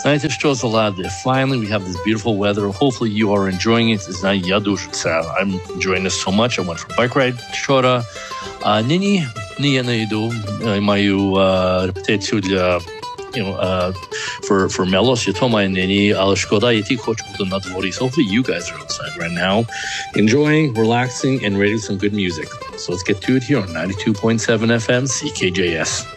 Finally, we have this beautiful weather. Hopefully, you are enjoying it. I'm enjoying this so much. I went for a bike ride вчора. Нині я не йду. Маю репетицію для for Melos. Я то маю нині, але шкода, я тільки хочу бути на дворі. So hopefully, you guys are outside right now, enjoying, relaxing, and ready some good music. So let's get to it here on 92.7 FM CKJS.